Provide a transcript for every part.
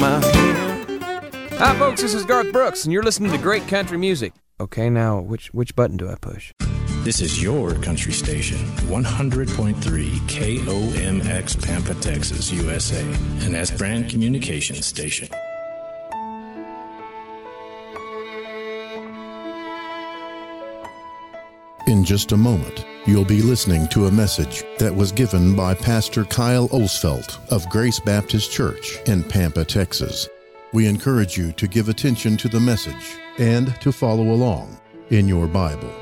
my hand. Hi, folks, this is Garth Brooks, and you're listening to great country music. Okay, now, which button do I push? This is your country station, 100.3 KOMX Pampa, Texas, USA, an S Brand Communications station. In just a moment, you'll be listening to a message that was given by Pastor Kyle Osfelt of Grace Baptist Church in Pampa, Texas. We encourage you to give attention to the message and to follow along in your Bible.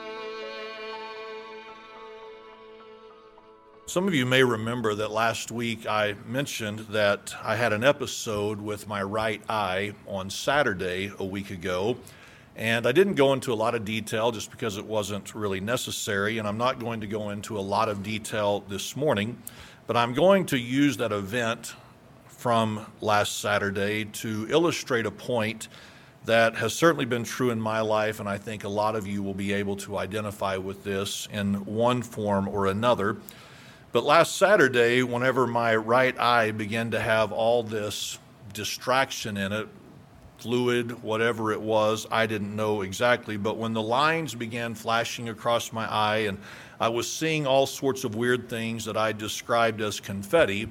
Some of you may remember that last week I mentioned that I had an episode with my right eye on Saturday a week ago. And I didn't go into a lot of detail just because it wasn't really necessary, and I'm not going to go into a lot of detail this morning, but I'm going to use that event from last Saturday to illustrate a point that has certainly been true in my life, and I think a lot of you will be able to identify with this in one form or another. But last Saturday, whenever my right eye began to have all this distraction in it, fluid, whatever it was, I didn't know exactly, but when the lines began flashing across my eye and I was seeing all sorts of weird things that I described as confetti,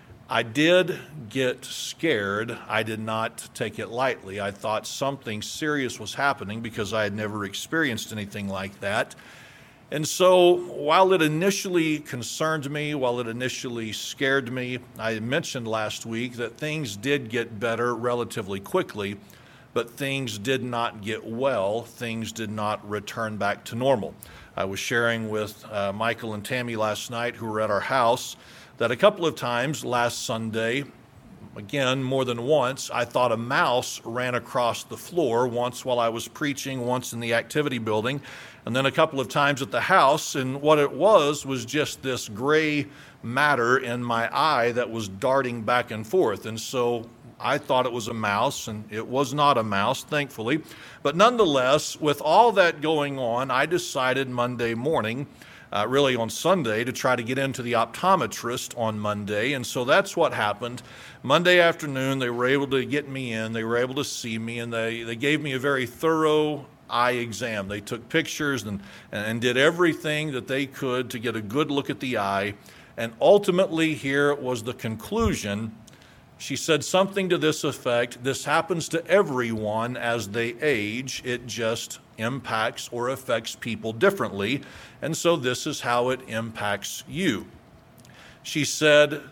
I did get scared. I did not take it lightly. I thought something serious was happening because I had never experienced anything like that. And so while it initially concerned me, while it initially scared me, I mentioned last week that things did get better relatively quickly, but things did not get well. Things did not return back to normal. I was sharing with Michael and Tammy last night, who were at our house, that a couple of times last Sunday, again, more than once, I thought a mouse ran across the floor, once while I was preaching, once in the activity building, and then a couple of times at the house, and what it was just this gray matter in my eye that was darting back and forth. And so I thought it was a mouse, and it was not a mouse, thankfully. But nonetheless, with all that going on, I decided Monday morning, really on Sunday, to try to get into the optometrist on Monday. And so that's what happened. Monday afternoon, they were able to get me in, they were able to see me, and they gave me a very thorough eye exam. They took pictures and did everything that they could to get a good look at the eye. And ultimately, here was the conclusion. She said something to this effect: this happens to everyone as they age. It just impacts or affects people differently. And so this is how it impacts you. She said,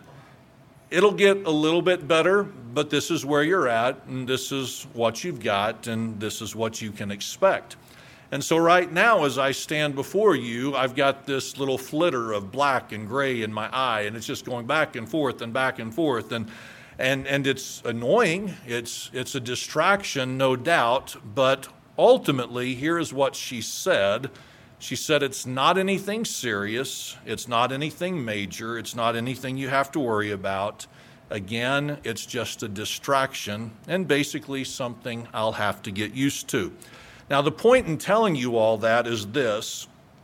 it'll get a little bit better, but this is where you're at, and this is what you've got, and this is what you can expect. And so right now, as I stand before you, I've got this little flitter of black and gray in my eye, and it's just going back and forth and back and forth, and it's annoying. It's a distraction, no doubt, but ultimately, here is what she said. She said, it's not anything serious. It's not anything major. It's not anything you have to worry about. Again, it's just a distraction and basically something I'll have to get used to. Now, the point in telling you all that is this.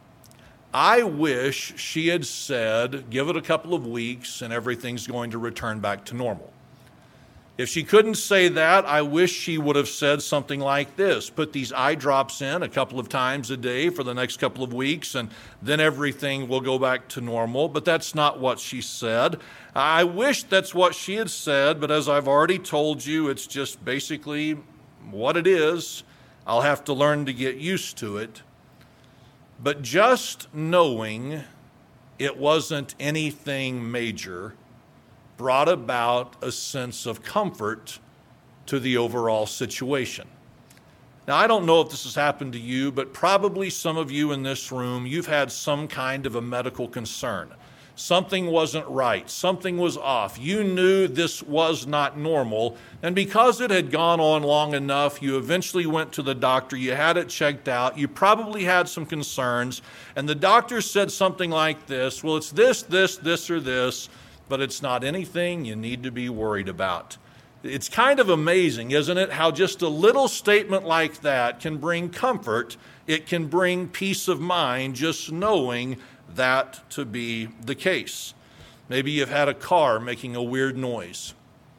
I wish she had said, give it a couple of weeks and everything's going to return back to normal. If she couldn't say that, I wish she would have said something like this: put these eye drops in a couple of times a day for the next couple of weeks, and then everything will go back to normal. But that's not what she said. I wish that's what she had said, but as I've already told you, it's just basically what it is. I'll have to learn to get used to it. But just knowing it wasn't anything major brought about a sense of comfort to the overall situation. Now, I don't know if this has happened to you, but probably some of you in this room, you've had some kind of a medical concern. Something wasn't right. Something was off. You knew this was not normal. And because it had gone on long enough, you eventually went to the doctor. You had it checked out. You probably had some concerns. And the doctor said something like this: well, it's this, or this, but it's not anything you need to be worried about. It's kind of amazing, isn't it, how just a little statement like that can bring comfort. It can bring peace of mind, just knowing that to be the case. Maybe you've had a car making a weird noise.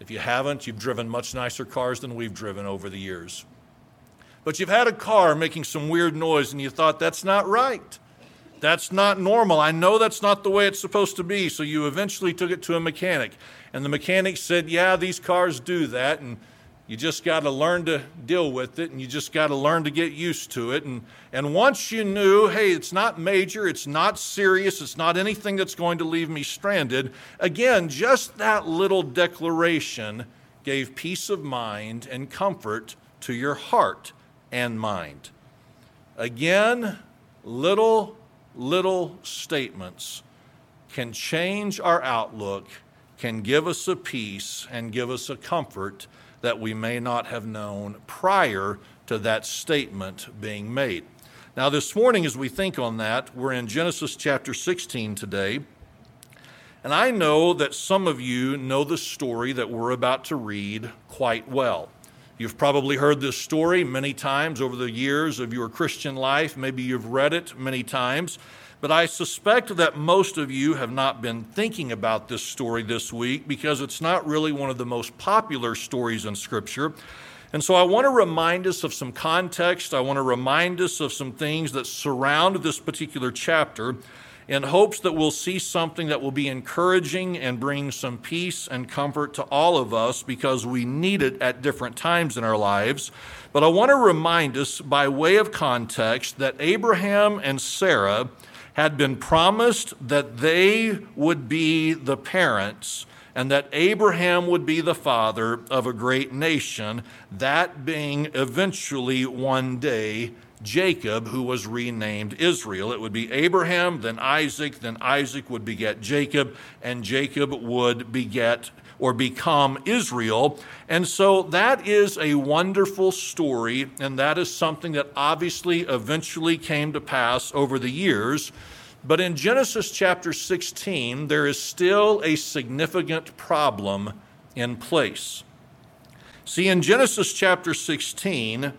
If you haven't, you've driven much nicer cars than we've driven over the years. But you've had a car making some weird noise and you thought, that's not right. That's not normal. I know that's not the way it's supposed to be. So you eventually took it to a mechanic. And the mechanic said, yeah, these cars do that. And you just got to learn to deal with it. And you just got to learn to get used to it. And once you knew, hey, it's not major, it's not serious, it's not anything that's going to leave me stranded. Again, just that little declaration gave peace of mind and comfort to your heart and mind. Again, little statements can change our outlook, can give us a peace and give us a comfort that we may not have known prior to that statement being made. Now this morning as we think on that, we're in Genesis chapter 16 today. And I know that some of you know the story that we're about to read quite well. You've probably heard this story many times over the years of your Christian life. Maybe you've read it many times. But I suspect that most of you have not been thinking about this story this week because it's not really one of the most popular stories in Scripture. And so I want to remind us of some context. I want to remind us of some things that surround this particular chapter in hopes that we'll see something that will be encouraging and bring some peace and comfort to all of us because we need it at different times in our lives. But I want to remind us by way of context that Abraham and Sarah had been promised that they would be the parents and that Abraham would be the father of a great nation, that being eventually one day Jacob, who was renamed Israel. It would be Abraham, then Isaac would beget Jacob, and Jacob would beget or become Israel. And so that is a wonderful story, and that is something that obviously eventually came to pass over the years. But in Genesis chapter 16, there is still a significant problem in place. See, in Genesis chapter 16,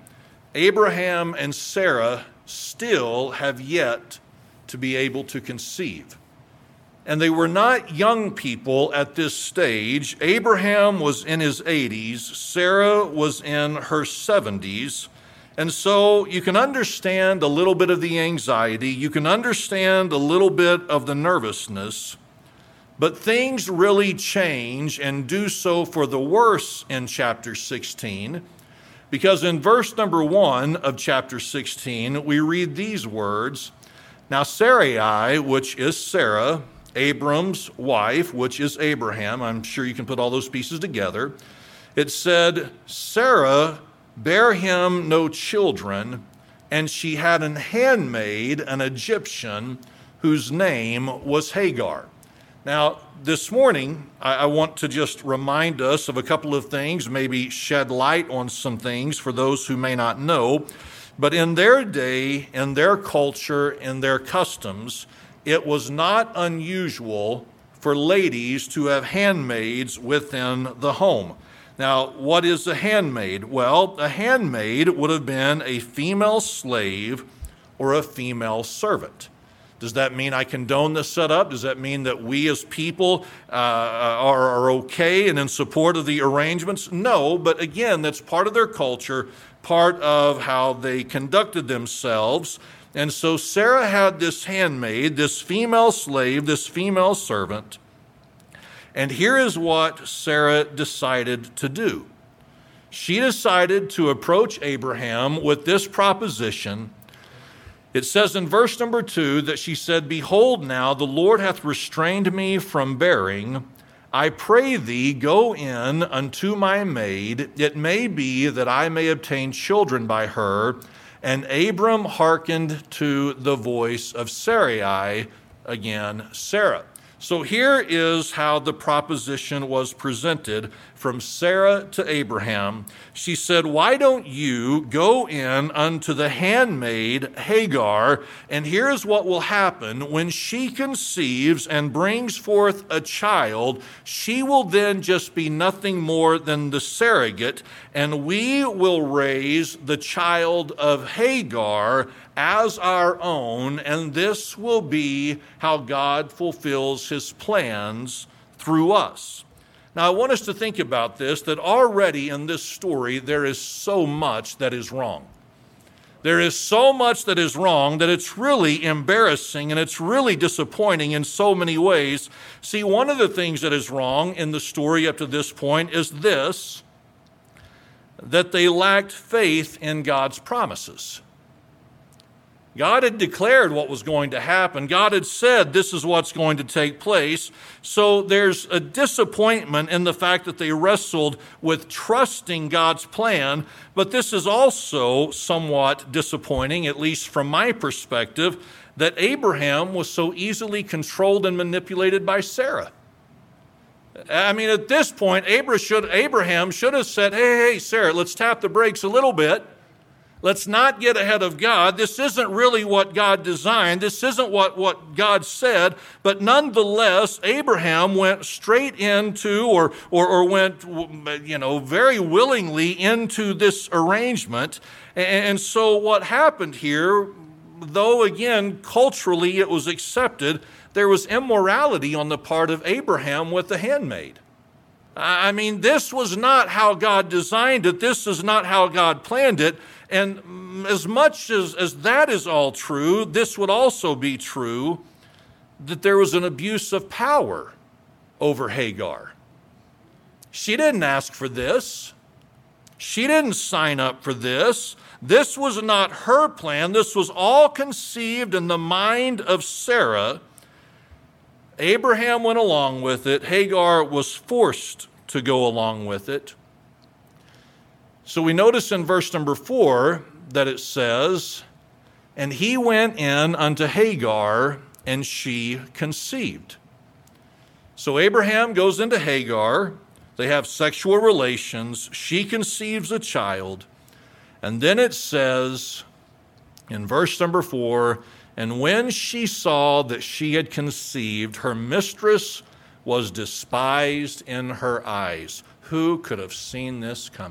Abraham and Sarah still have yet to be able to conceive. And they were not young people at this stage. Abraham was in his 80s, Sarah was in her 70s. And so you can understand a little bit of the anxiety, you can understand a little bit of the nervousness, but things really change and do so for the worse in chapter 16, because in verse number 1 of chapter 16, we read these words, "Now Sarai, which is Sarah, Abram's wife, which is Abraham," I'm sure you can put all those pieces together, it said, "Sarah bare him no children, and she had an handmaid, an Egyptian, whose name was Hagar." Now, this morning, I want to just remind us of a couple of things, maybe shed light on some things for those who may not know. But in their day, in their culture, in their customs, it was not unusual for ladies to have handmaids within the home. Now, what is a handmaid? Well, a handmaid would have been a female slave or a female servant. Does that mean I condone this setup? Does that mean that we as people are okay and in support of the arrangements? No, but again, that's part of their culture, part of how they conducted themselves. And so Sarah had this handmaid, this female slave, this female servant. And here is what Sarah decided to do. She decided to approach Abraham with this proposition. It says in verse number 2 that she said, "Behold now, the Lord hath restrained me from bearing. I pray thee, go in unto my maid. It may be that I may obtain children by her." And Abram hearkened to the voice of Sarai, again, Sarah. So here is how the proposition was presented from Sarah to Abraham. She said, "Why don't you go in unto the handmaid Hagar, and here's what will happen. When she conceives and brings forth a child, she will then just be nothing more than the surrogate, and we will raise the child of Hagar as our own, and this will be how God fulfills his plans through us." Now, I want us to think about this, that already in this story, there is so much that is wrong. There is so much that is wrong that it's really embarrassing and it's really disappointing in so many ways. See, one of the things that is wrong in the story up to this point is this, that they lacked faith in God's promises. God had declared what was going to happen. God had said this is what's going to take place. So there's a disappointment in the fact that they wrestled with trusting God's plan. But this is also somewhat disappointing, at least from my perspective, that Abraham was so easily controlled and manipulated by Sarah. I mean, at this point, Abraham should have said, hey, Sarah, let's tap the brakes a little bit. Let's not get ahead of God. This isn't really what God designed. This isn't what God said. But nonetheless, Abraham went straight into or went, very willingly into this arrangement. And so what happened here, though again, culturally it was accepted, there was immorality on the part of Abraham with the handmaid. I mean, this was not how God designed it. This is not how God planned it. And as much as that is all true, this would also be true that there was an abuse of power over Hagar. She didn't ask for this. She didn't sign up for this. This was not her plan. This was all conceived in the mind of Sarah. Abraham went along with it. Hagar was forced to go along with it. So we notice in verse number 4 that it says, and he went in unto Hagar, and she conceived. So Abraham goes into Hagar. They have sexual relations. She conceives a child. And then it says in verse number 4, and when she saw that she had conceived, her mistress was despised in her eyes. Who could have seen this coming?